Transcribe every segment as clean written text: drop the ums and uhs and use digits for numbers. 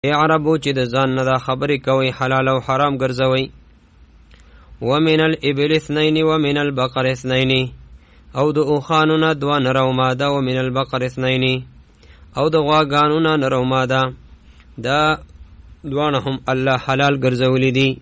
ای عربو چې د ځان نه دا خبرې کوي حلال او حرام ګرځوي. ومن الابل اثنين ومن البقر اثنين، او د اوخانو نه دوه نر او ماده، ومن البقر اثنين، او د غواګانو نه نر او ماده، دا دوانه هم الله حلال ګرځولي دي.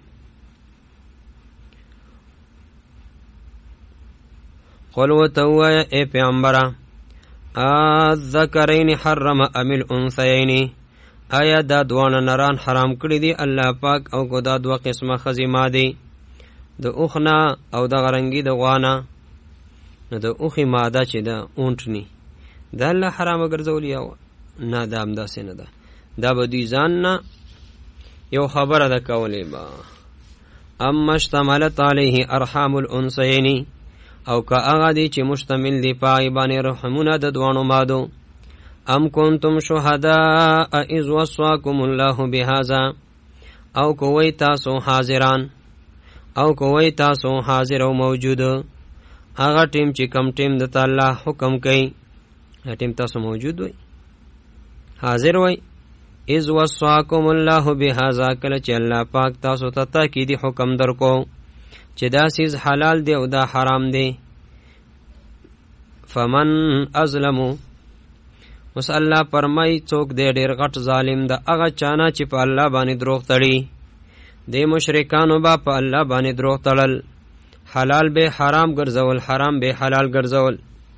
قل وتویا ای پیغمبره الذکرین حرم ام الانثیین، آیا دا دوانه نران حرام کړی دي الله پاک او کو دا دوه قسمه ښځې مادې، د اوښ نه او د غرنګي د غوا نه. نو د اوښې ماده چې ده اونټ ني دا الله حرامه ګرځولي او نه، دا همداسې نه ده، دا به دوی ځان نه یو خبره ده کولی به. اما اشتملت علیه ارحام الانثیین، او که هغه دی چې مشتمل دی په هغې باندې رحمونه د دوانو مادو. ام کنتم شهداء اذ وصاکم الله بهذا، او کوی تاسو حاضران، او کوی تاسو حاضر او موجود هغه ټیم چې کم ټیم د الله حکم کوي، ټیم تاسو موجود وي حاضر وي. اذ وصاکم الله بهذا، کله چې الله پاک تاسو ته تاکیدي حکم درکو چې دا سیز حلال دی او دا حرام دی. فمن ازلمو، اوس الله فرمای څوک دی ډېر غټ ظالم د هغه چانه چې په الله باندې دروغ تړي. د مشرکانو به په الله باندې دروغ تړل، حلال به حرام ګرځول، حرام به حلال ګرځول.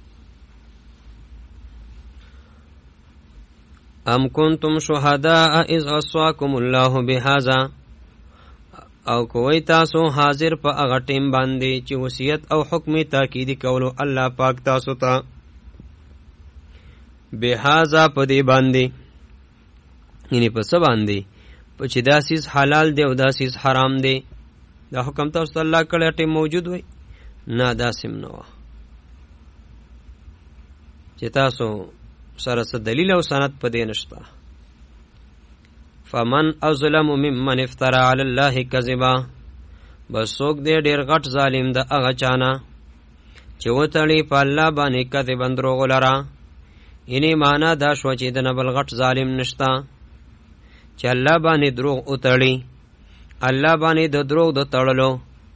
ام کنتم شهداء اذ وصاکم الله بهذا، او کوی تاسو حاضر په هغه ټیم باندې چې وصیت او حکم تاکیدی کولو الله پاک تاسو ته بهذا په دې باندې، یعنی په څه باندې؟ په چې دا سیز حلال دی او دا سیز حرام دی، دا حکم تاسو ته الله کړی ټیم موجود وي؟ نه، داسې نه وه چې تاسو سره څه دلیل او سند په دې نشته. فمن اظلم ممن افترى علی الله کذبا، بس څوک دی ډېر غټ ظالم د هغه چانه چې وتړي په الله باندې کذبا دروغ لره. یعنې معنا دا شوه چې د نه بل غټ ظالم نشته چې الله باندې دروغ وتړي، الله باندې د دروغ د تړلو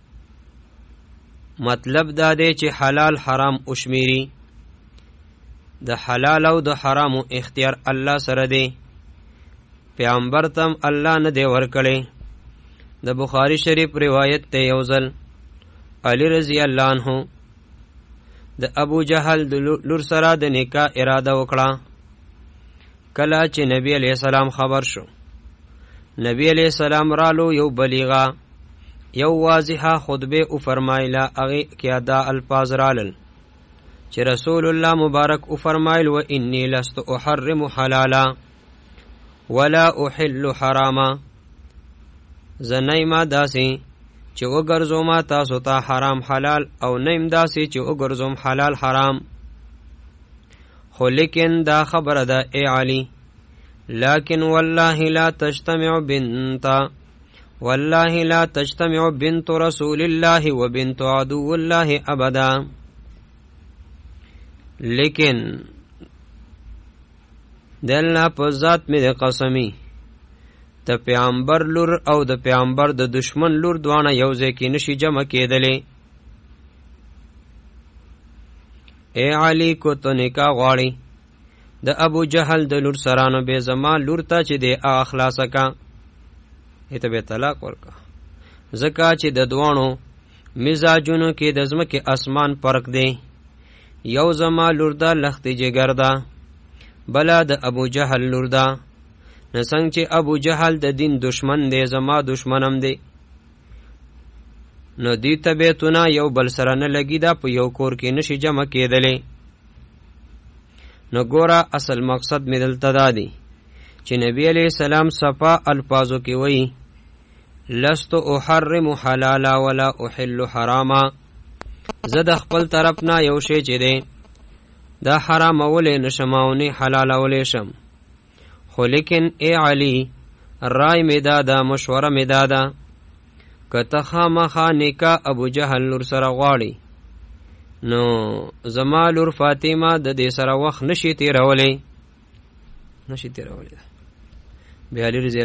مطلب دا دی چې حلال حرام وشمیري. د حلال او د حرامو اختیار الله سره دی، پیغمبر تم الله نه دی ورکړی. د بخاری شریف روایت ته یو ځل علی رضی الله عنه د ابو جهل د لور سره د نکاح اراده وکړه. کله چې نبی علیہ السلام خبر شو، نبی علیہ السلام رالو یو بلیغه یو واضحه خطبه او فرمایله، هغې کې دا الفاظ رالل چې رسول الله مبارک او فرمایل و انی لست احرم حلالا ولا احل حراما، زه نیما داسې چې وګرځوم تاسو ته حرام حلال، او نیم داسې چې وګرځوم حلال حرام. خو لیکن دا خبره ده ای علی، لیکن والله لا تجتمع بنت، والله لا تجتمع بنت رسول الله و بنت عدو الله ابدا. لیکن د الله په ذات مې د قسمی، د پیغمبر لور او د پیغمبر د دشمن لور دواړه یو ځای کې نشي جمع کېدلی. ای علی کو ته نکاح غواړي د ابو جهل د لور سره، نو بې زما لور ته چې دی هغه خلاصه کا، ته به طلاق ورکه، ځکه چې د دواړو مزاجونو کې د ځمکې اسمان فرق دی. یو زما لور ده لختې جګر ده، بلا د ابو جهل لور ده. نه څنګه چې ابو جهل د دین دشمن دی، زما دشمنم دی، نو دی طبیعتونه یو بل سره نه لګي، دا په یو کور کې نشي جمع کېدلی. نو ګوره اصل مقصد مې دلته دا دی چې نبی علیہ السلام صفا الفاظو کې وایي لست احرم حلالا ولا احل حراما، زه د خپل طرف نه یو شی چې دی دا حرامولی نشم او نه حلالولی شم. خو لیکن ای علی رای می دادا، مشوره می دادا، که ته خامخا نکاح ابو جهل لور سره غواړي، نو زما لور فاطمه د دې سره وخت نشي تیرولی، بیا علی رضی